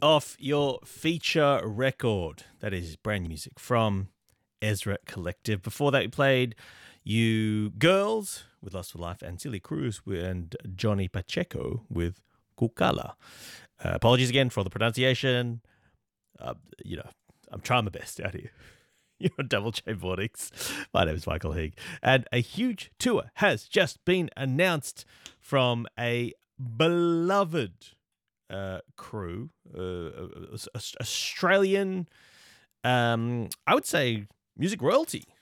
off your feature record. That is brand new music from Ezra Collective. Before that, we played You Girls with Lost for Life and Silly Cruz and Johnny Pacheco with Kukala. Apologies again for the pronunciation. I'm trying my best out here. You're on Double J Mornings. My name is Michael Higg. And a huge tour has just been announced from a beloved crew, Australian, I would say music royalty,